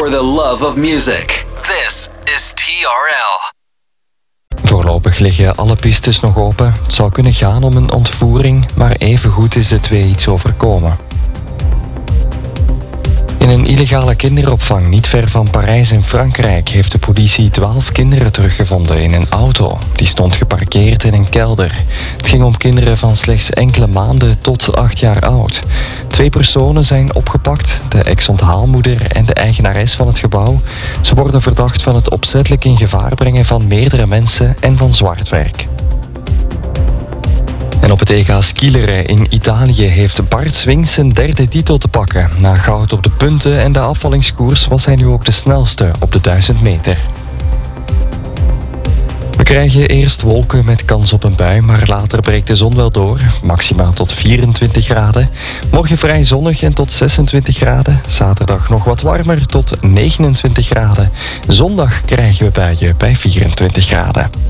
for the love of music. This is TRL. Voorlopig liggen alle pistes nog open. Het zou kunnen gaan om een ontvoering, maar evengoed is de twee iets overkomen. In een illegale kinderopvang niet ver van Parijs in Frankrijk heeft de politie 12 kinderen teruggevonden in een auto. Die stond geparkeerd in een kelder. Het ging om kinderen van slechts enkele maanden tot 8 jaar oud. 2 personen zijn opgepakt, de ex-onthaalmoeder en de eigenares van het gebouw. Ze worden verdacht van het opzettelijk in gevaar brengen van meerdere mensen en van zwartwerk. En op het EK skileren in Italië heeft Bart Swings zijn 3e titel te pakken. Na goud op de punten en de afvallingskoers was hij nu ook de snelste op de 1000 meter. We krijgen eerst wolken met kans op een bui, maar later breekt de zon wel door. Maximaal tot 24 graden. Morgen vrij zonnig en tot 26 graden. Zaterdag nog wat warmer tot 29 graden. Zondag krijgen we buien bij 24 graden.